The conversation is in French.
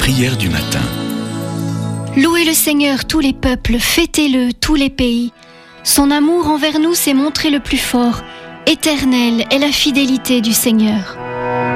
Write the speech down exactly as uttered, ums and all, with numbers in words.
prière du matin. Louez le Seigneur tous les peuples, fêtez-le tous les pays. Son amour envers nous s'est montré le plus fort. Éternelle est la fidélité du Seigneur.